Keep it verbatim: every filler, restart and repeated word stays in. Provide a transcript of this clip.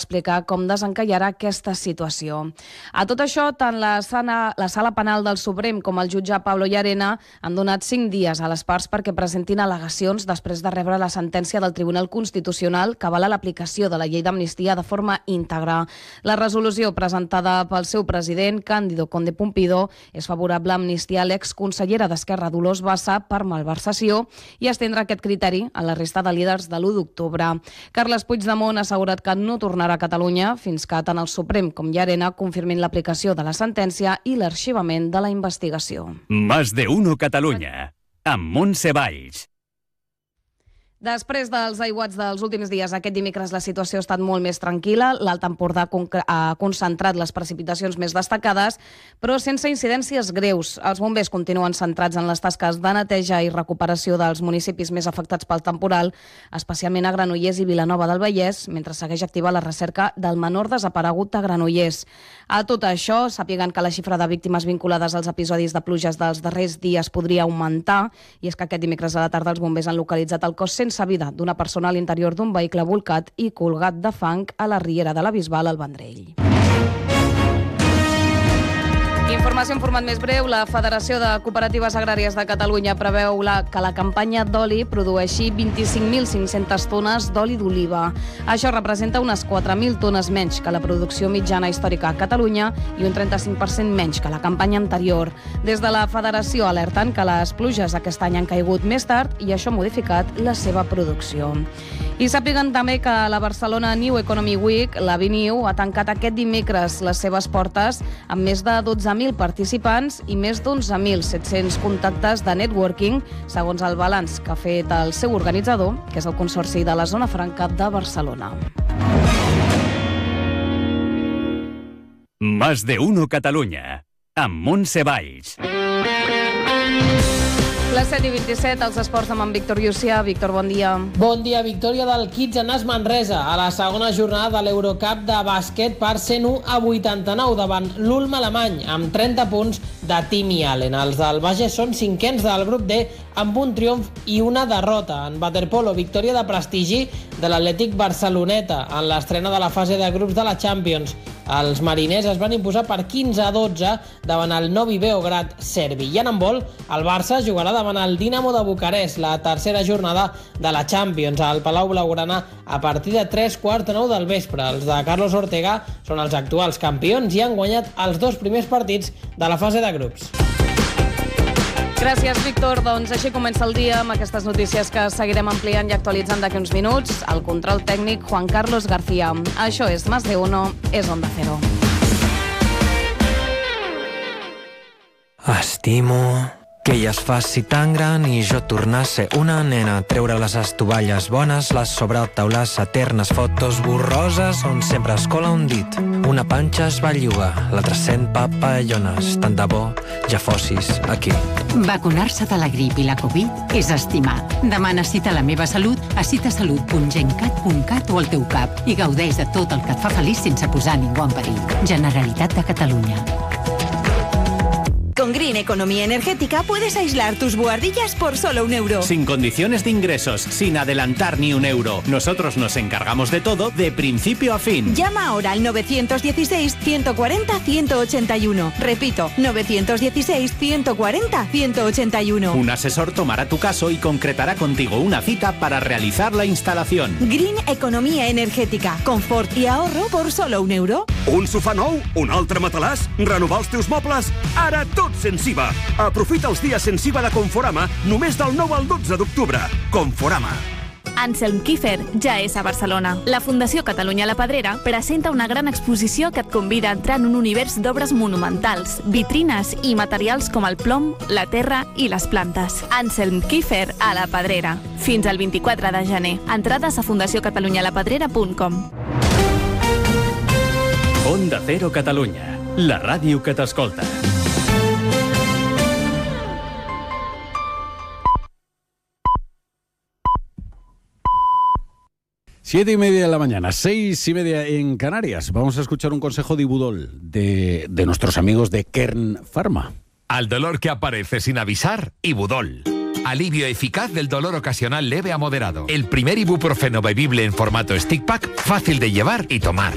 explicar com desencallarà aquesta situació. A tot això, tant la sala, la sala penal del Suprem com el jutge Pablo Llarena han donat cinc dies a les parts perquè presentin al·legacions després de rebre la sentència del Tribunal Constitucional que avala l'aplicació de la llei d'amnistia de forma íntegra. La resolució presentada pel seu president, Cándido Conde Pumpido, és favorable a amnistiar l'exconsellera d'Esquerra Dolors Bassa per malversació i estendre aquest criteri a la resta de líders de l'u d'octubre. Carles Puigdemont ha assegurat que no tornarà a Catalunya fins que tant el Suprem com Llarena confirmin l'aplicació de la sentència i l'arxivament de la investigació. Más de uno Catalunya, amb Montse Valls. Després dels aiguats dels últims dies, aquest dimecres la situació ha estat molt més tranquil·la. L'Alt Empordà ha concentrat les precipitacions més destacades, però sense incidències greus. Els bombers continuen centrats en les tasques de neteja i recuperació dels municipis més afectats pel temporal, especialment a Granollers i Vilanova del Vallès, mentre segueix activa la recerca del menor desaparegut a Granollers. A tot això, sàpiguen que la xifra de víctimes vinculades als episodis de pluges dels darrers dies podria augmentar, i és que aquest dimecres a la tarda els bombers han localitzat el cos sense vida d'una persona a l'interior d'un vehicle bolcat i colgat de fang a la riera de la Bisbal al Vendrell. Informació en format més breu. La Federació de Cooperatives Agràries de Catalunya preveu la, que la campanya d'oli produeixi vint-i-cinc mil cinc-centes tones d'oli d'oliva. Això representa unes quatre mil tones menys que la producció mitjana històrica a Catalunya i un trenta-cinc per cent menys que la campanya anterior. Des de la Federació alerten que les pluges aquest any han caigut més tard i això ha modificat la seva producció. I sàpiguen també que la Barcelona New Economy Week, la B N E W, ha tancat aquest dimecres les seves portes amb més de dotze mil participants i més d'onze mil set-cents contactes de networking, segons el balanç que ha fet el seu organitzador, que és el Consorci de la Zona Franca de Barcelona. Más de uno Catalunya, amb Montse Valls. Les set i vint-i-set, els esports amb en Víctor Llucià. Víctor, bon dia. Bon dia. Victòria del Kids Anas Manresa a la segona jornada de l'Eurocup de bàsquet per cent u a vuitanta-nou davant l'Ulm alemany, amb trenta punts de Timmy Allen. Els del Bages són cinquens del grup D amb un triomf i una derrota. En waterpolo, victòria de prestigi de l'Atlètic Barceloneta en l'estrena de la fase de grups de la Champions. Els mariners es van imposar per quinze a dotze davant el Novi Beograd serbi. I en handbol, el Barça jugarà davant el Dinamo de Bucarest, la tercera jornada de la Champions al Palau Blaugrana a partir de tres quarts de nou del vespre. Els de Carlos Ortega són els actuals campions i han guanyat els dos primers partits de la fase de grups. Gràcies, Víctor. Doncs així comença el dia amb aquestes notícies que seguirem ampliant i actualitzant d'aquí uns minuts. El control tècnic, Juan Carlos García. Això és Más de Uno, és Onda Cero. Estimo que ella es faci tan gran i jo tornar a ser una nena, treure les estovalles bones, les sobretaulades eternes, fotos borroses on sempre es cola un dit. Una panxa es belluga, l'altra sent papallones, tant de bo ja fossis aquí. Vacunar-se de la grip i la Covid és estimar. Demana cita a la meva salut a citasalut punt gencat punt cat o al teu cap i gaudeix de tot el que et fa feliç sense posar ningú en perill. Generalitat de Catalunya. Con Green Economía Energética puedes aislar tus buhardillas por solo un euro. Sin condiciones de ingresos, sin adelantar ni un euro. Nosotros nos encargamos de todo, de principio a fin. Llama ahora al nueve uno seis, uno cuatro cero, uno ocho uno. Repito, nueve uno seis, uno cuatro cero, uno ocho uno. Un asesor tomará tu caso y concretará contigo una cita para realizar la instalación. Green Economía Energética. Confort i ahorro por solo un euro. Un sofà nou? Un altre matalàs? Renovar els teus mobles? Ara tot sense I V A. Aprofita els dies sense I V A de Conforama només del nou al dotze d'octubre. Conforama. Anselm Kiefer ja és a Barcelona. La Fundació Catalunya La Pedrera presenta una gran exposició que et convida a entrar en un univers d'obres monumentals, vitrines i materials com el plom, la terra i les plantes. Anselm Kiefer a La Pedrera. Fins al vint-i-quatre de gener. Entrades a fundació catalunya la pedrera punt com. Onda Cero Catalunya, la ràdio que t'escolta. Siete y media de la mañana, seis y media en Canarias. Vamos a escuchar un consejo de Ibudol de, de nuestros amigos de Kern Pharma. Al dolor que aparece sin avisar, Ibudol. Alivio eficaz del dolor ocasional leve a moderado. El primer ibuprofeno bebible en formato stick pack, fácil de llevar y tomar.